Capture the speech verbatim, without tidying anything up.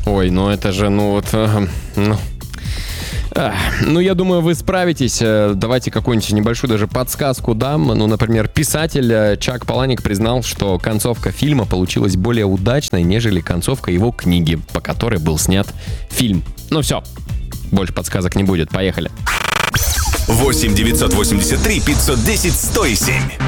Ой, ну это же, ну вот... э, ну... Ну, я думаю, вы справитесь. Давайте какую-нибудь небольшую даже подсказку дам. Ну, например, писатель Чак Паланик признал, что концовка фильма получилась более удачной, нежели концовка его книги, по которой был снят фильм. Ну все, больше подсказок не будет. Поехали. восемь девятьсот восемьдесят три пятьсот десять сто семь.